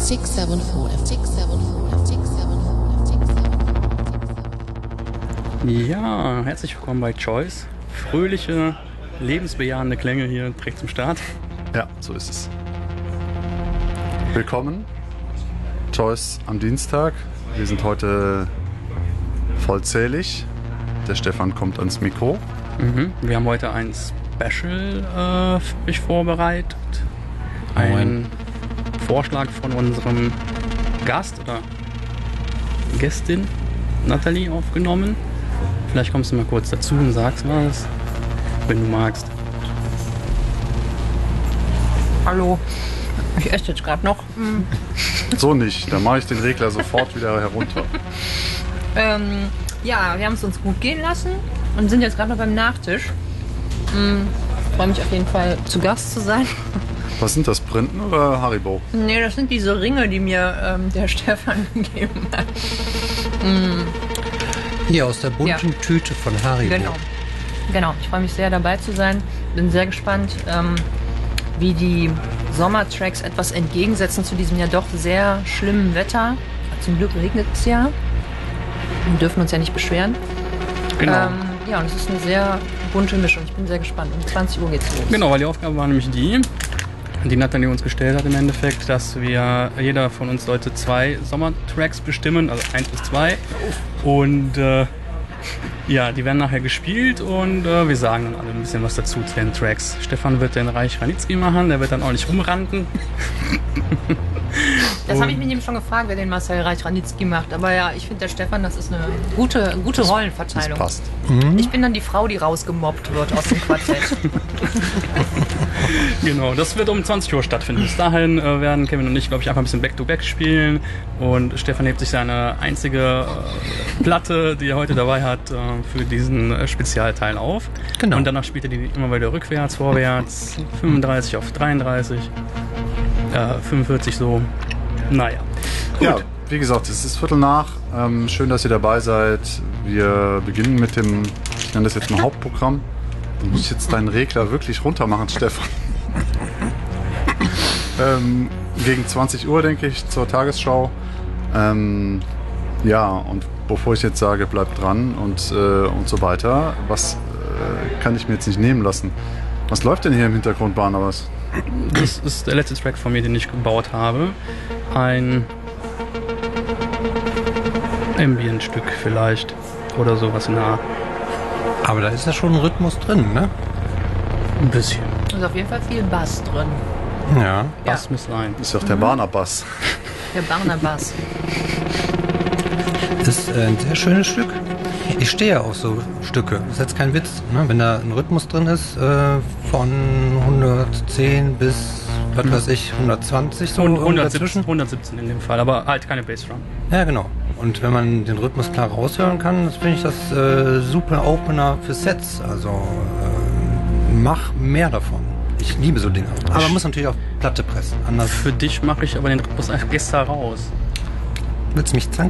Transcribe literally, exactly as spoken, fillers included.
six seven four F six seven four F six seven four F six seven four. Ja, herzlich willkommen bei Choice. Fröhliche, lebensbejahende Klänge hier direkt zum Start. Ja, so ist es. Willkommen, Choice am Dienstag. Wir sind heute vollzählig. Der Stefan kommt ans Mikro. Mhm. Wir haben heute ein Special äh, für mich vorbereitet. Ein Vorschlag von unserem Gast oder Gästin Nathalie aufgenommen. Vielleicht kommst du mal kurz dazu und sagst was, wenn du magst. Hallo, ich esse jetzt gerade noch. Mm. So nicht, dann mache ich den Regler sofort wieder herunter. Ähm, ja, wir haben es uns gut gehen lassen und sind jetzt gerade noch beim Nachtisch. Mm. Ich freue mich auf jeden Fall, zu Gast zu sein. Was sind das, Printen oder Haribo? Nee, das sind diese Ringe, die mir ähm, der Stefan gegeben hat. Mm. Hier aus der bunten Ja. Tüte von Haribo. Genau. Genau, ich freue mich sehr, dabei zu sein. Bin sehr gespannt, ähm, wie die Sommertracks etwas entgegensetzen zu diesem ja doch sehr schlimmen Wetter. Zum Glück regnet es ja. Wir dürfen uns ja nicht beschweren. Genau. Ähm, ja, und es ist eine sehr bunte Mischung. Ich bin sehr gespannt. Um zwanzig Uhr geht's los. Genau, weil die Aufgabe war nämlich die, die Nathalie uns gestellt hat im Endeffekt, dass wir, jeder von uns sollte zwei Sommertracks bestimmen, also eins bis zwei. Und äh, ja, die werden nachher gespielt und äh, wir sagen dann alle ein bisschen was dazu zu den Tracks. Stefan wird den Reich Ranitzky machen, der wird dann ordentlich rumranten. Das habe ich mich eben schon gefragt, wer den Marcel Reich-Ranitzky macht. Aber ja, ich finde, der Stefan, das ist eine gute, gute Das Rollenverteilung. passt. Ich bin dann die Frau, die rausgemobbt wird aus dem Quartett. Genau, das wird um zwanzig Uhr stattfinden. Bis dahin äh, werden Kevin und ich, glaube ich, einfach ein bisschen Back-to-Back spielen. Und Stefan hebt sich seine einzige äh, Platte, die er heute dabei hat, äh, für diesen äh, Spezialteil auf. Genau. Und danach spielt er die immer wieder rückwärts, vorwärts, fünfunddreißig auf dreiunddreißig, äh, fünfundvierzig so. Naja. Gut. Ja, wie gesagt, es ist Viertel nach. Ähm, schön, dass ihr dabei seid. Wir beginnen mit dem, ich nenne das jetzt mal Hauptprogramm. Du musst jetzt deinen Regler wirklich runter machen, Stefan. ähm, gegen zwanzig Uhr, denke ich, zur Tagesschau. Ähm, ja, und bevor ich jetzt sage, bleibt dran und, äh, und so weiter, was äh, kann ich mir jetzt nicht nehmen lassen? Was läuft denn hier im Hintergrund, Barnabas? Das ist der letzte Track von mir, den ich gebaut habe. Ein Ambient-Stück vielleicht. Oder sowas nah. Aber da ist ja schon ein Rhythmus drin, ne? Ein bisschen. Da ist auf jeden Fall viel Bass drin. Ja. Das muss sein. Ist doch der Barnabas. Der Barnabas. Ist äh, ein sehr schönes Stück. Ich stehe ja auf so Stücke. Ist jetzt kein Witz, ne? Wenn da ein Rhythmus drin ist, äh, von hundertzehn bis, was weiß ich, hundertzwanzig so. irgendwo hundertsiebzehn, dazwischen. hundertsiebzehn in dem Fall, aber halt keine Bassdrum. Ja, genau. Und wenn man den Rhythmus klar raushören kann, das finde ich das äh, super Opener für Sets. Also äh, mach mehr davon. Ich liebe so Dinge. Aber man muss natürlich auf Platte pressen. Anders Für dich mache ich aber den Rhythmus extra raus. wird's mich zanken.